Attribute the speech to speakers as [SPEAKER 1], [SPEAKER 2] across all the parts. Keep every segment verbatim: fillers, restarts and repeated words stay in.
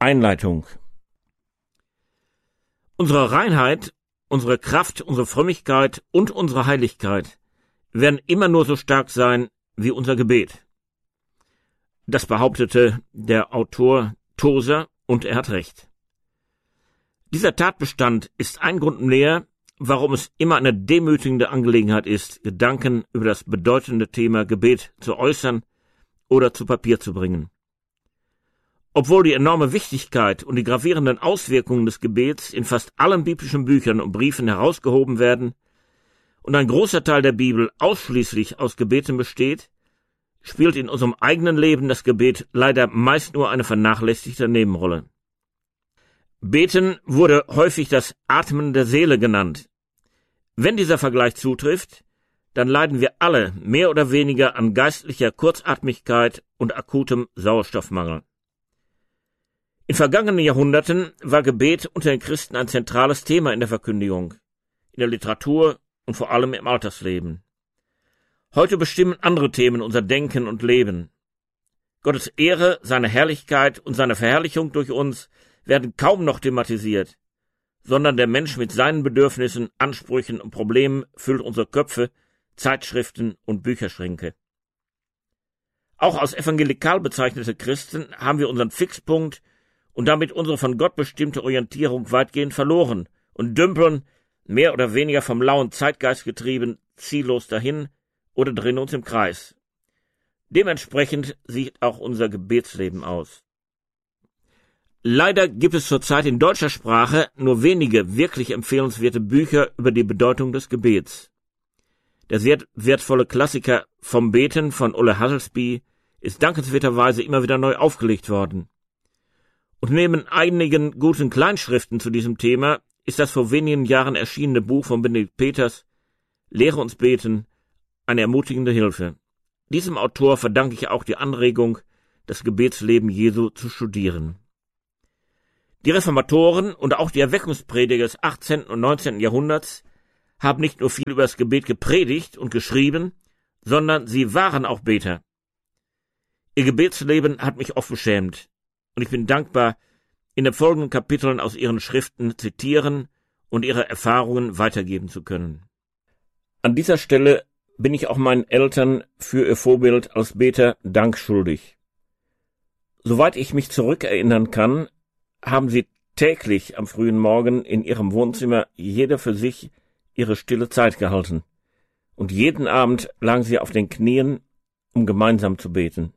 [SPEAKER 1] Einleitung. Unsere Reinheit, unsere Kraft, unsere Frömmigkeit und unsere Heiligkeit werden immer nur so stark sein wie unser Gebet. Das behauptete der Autor Tozer, und er hat recht. Dieser Tatbestand ist ein Grund mehr, warum es immer eine demütigende Angelegenheit ist, Gedanken über das bedeutende Thema Gebet zu äußern oder zu Papier zu bringen. Obwohl die enorme Wichtigkeit und die gravierenden Auswirkungen des Gebets in fast allen biblischen Büchern und Briefen herausgehoben werden und ein großer Teil der Bibel ausschließlich aus Gebeten besteht, spielt in unserem eigenen Leben das Gebet leider meist nur eine vernachlässigte Nebenrolle. Beten wurde häufig das Atmen der Seele genannt. Wenn dieser Vergleich zutrifft, dann leiden wir alle mehr oder weniger an geistlicher Kurzatmigkeit und akutem Sauerstoffmangel. In vergangenen Jahrhunderten war Gebet unter den Christen ein zentrales Thema in der Verkündigung, in der Literatur und vor allem im Alltagsleben. Heute bestimmen andere Themen unser Denken und Leben. Gottes Ehre, seine Herrlichkeit und seine Verherrlichung durch uns werden kaum noch thematisiert, sondern der Mensch mit seinen Bedürfnissen, Ansprüchen und Problemen füllt unsere Köpfe, Zeitschriften und Bücherschränke. Auch als evangelikal bezeichnete Christen haben wir unseren Fixpunkt und damit unsere von Gott bestimmte Orientierung weitgehend verloren und dümpeln, mehr oder weniger vom lauen Zeitgeist getrieben, ziellos dahin oder drehen uns im Kreis. Dementsprechend sieht auch unser Gebetsleben aus. Leider gibt es zurzeit in deutscher Sprache nur wenige wirklich empfehlenswerte Bücher über die Bedeutung des Gebets. Der sehr wertvolle Klassiker Vom Beten von Ole Hasselby ist dankenswerterweise immer wieder neu aufgelegt worden. Und neben einigen guten Kleinschriften zu diesem Thema ist das vor wenigen Jahren erschienene Buch von Benedikt Peters, Lehre uns beten, eine ermutigende Hilfe. Diesem Autor verdanke ich auch die Anregung, das Gebetsleben Jesu zu studieren. Die Reformatoren und auch die Erweckungsprediger des achtzehnten und neunzehnten Jahrhunderts haben nicht nur viel über das Gebet gepredigt und geschrieben, sondern sie waren auch Beter. Ihr Gebetsleben hat mich oft beschämt, und ich bin dankbar, in den folgenden Kapiteln aus ihren Schriften zitieren und ihre Erfahrungen weitergeben zu können. An dieser Stelle bin ich auch meinen Eltern für ihr Vorbild als Beter Dank schuldig. Soweit ich mich zurückerinnern kann, haben sie täglich am frühen Morgen in ihrem Wohnzimmer jeder für sich ihre stille Zeit gehalten, und jeden Abend lagen sie auf den Knien, um gemeinsam zu beten.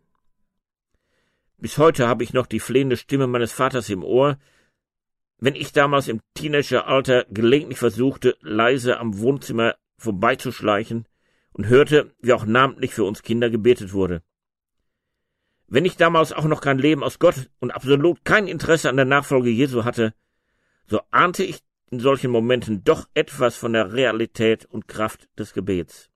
[SPEAKER 1] Bis heute habe ich noch die flehende Stimme meines Vaters im Ohr, wenn ich damals im Teenageralter gelegentlich versuchte, leise am Wohnzimmer vorbeizuschleichen und hörte, wie auch namentlich für uns Kinder gebetet wurde. Wenn ich damals auch noch kein Leben aus Gott und absolut kein Interesse an der Nachfolge Jesu hatte, so ahnte ich in solchen Momenten doch etwas von der Realität und Kraft des Gebets.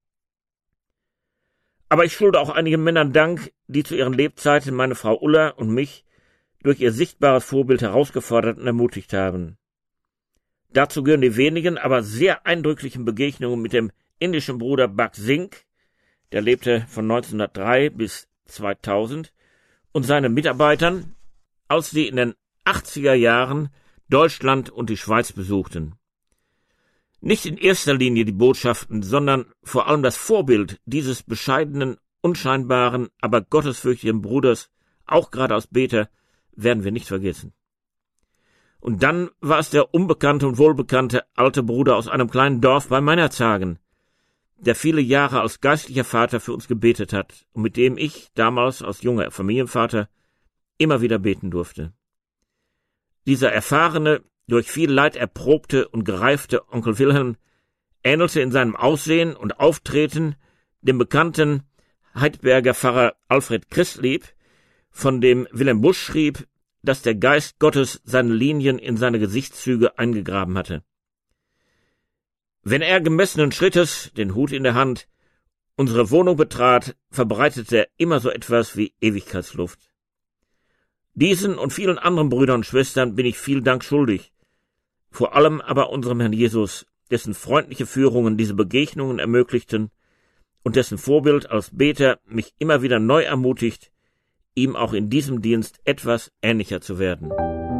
[SPEAKER 1] Aber ich schulde auch einigen Männern Dank, die zu ihren Lebzeiten meine Frau Ulla und mich durch ihr sichtbares Vorbild herausgefordert und ermutigt haben. Dazu gehören die wenigen, aber sehr eindrücklichen Begegnungen mit dem indischen Bruder Bhag Singh, der lebte von neunzehnhundertdrei bis zweitausend, und seinen Mitarbeitern, als sie in den achtziger Jahren Deutschland und die Schweiz besuchten. Nicht in erster Linie die Botschaften, sondern vor allem das Vorbild dieses bescheidenen, unscheinbaren, aber gottesfürchtigen Bruders, auch gerade als Beter, werden wir nicht vergessen. Und dann war es der unbekannte und wohlbekannte alte Bruder aus einem kleinen Dorf bei Meinerzhagen, der viele Jahre als geistlicher Vater für uns gebetet hat und mit dem ich damals als junger Familienvater immer wieder beten durfte. Dieser erfahrene, durch viel Leid erprobte und gereifte Onkel Wilhelm ähnelte in seinem Aussehen und Auftreten dem bekannten Heidberger Pfarrer Alfred Christlieb, von dem Wilhelm Busch schrieb, dass der Geist Gottes seine Linien in seine Gesichtszüge eingegraben hatte. Wenn er gemessenen Schrittes, den Hut in der Hand, unsere Wohnung betrat, verbreitete er immer so etwas wie Ewigkeitsluft. Diesen und vielen anderen Brüdern und Schwestern bin ich viel Dank schuldig, vor allem aber unserem Herrn Jesus, dessen freundliche Führungen diese Begegnungen ermöglichten und dessen Vorbild als Beter mich immer wieder neu ermutigt, ihm auch in diesem Dienst etwas ähnlicher zu werden.